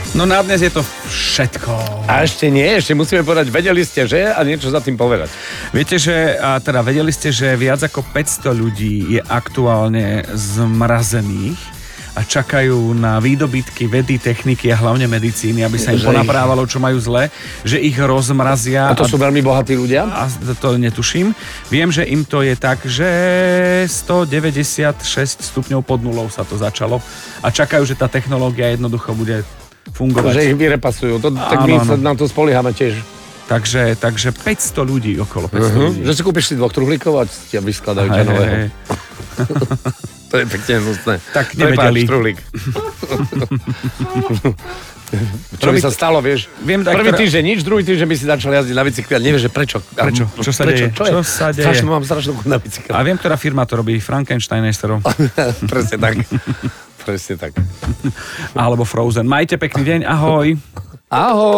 No na dnes je to všetko. A ešte nie, ešte musíme povedať, vedeli ste, že? A niečo za tým povedať. Viete, vedeli ste, že viac ako 500 ľudí je aktuálne zmrazených a čakajú na výdobytky vedy, techniky a hlavne medicíny, aby sa im ponaprávalo, čo majú zle, že ich rozmrazia. A to sú veľmi bohatí ľudia? A to netuším. Viem, že im to je tak, že 196 stupňov pod nulou sa to začalo a čakajú, že tá technológia jednoducho bude fungovať. Že ich vyrepasujú. Tak my sa na to spoliehame tiež. Takže 500 ľudí, okolo 500 ľudí. Že si kúpiš si 2 truhlíkov a ťa vyskladajú ťa nového. To je pekne hnusné. Tak nevedeli. Truhlík. Čo by sa stalo, vieš? Prvý týždeň nič, druhý týždeň by si začal jazdiť na bicykli a nevieš, že prečo. Čo sa deje? Čo sa deje? Strašne mám strašnú na bicykli. A viem, ktorá firma to robí. Frankensteinerov. Presne tak. Presne tak. Alebo Frozen. Majte pekný deň. Ahoj. Ahoj.